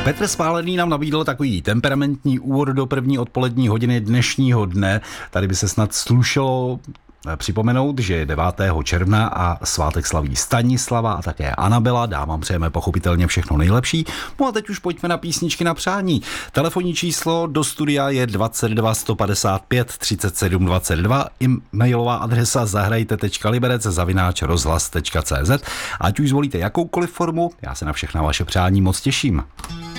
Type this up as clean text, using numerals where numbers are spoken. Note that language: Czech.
Petr Spálený nám nabídl takový temperamentní úvod do první odpolední hodiny dnešního dne. Tady by se snad slušelo připomenout, že je 9. června a svátek slaví Stanislava a také Anabela. Dámám přejeme pochopitelně všechno nejlepší. No a teď už pojďme na písničky na přání. Telefonní číslo do studia je 22 155 37 22, e-mailová adresa zahrajte.liberec@rozhlas.cz. Ať už zvolíte jakoukoliv formu, já se na všechna vaše přání moc těším.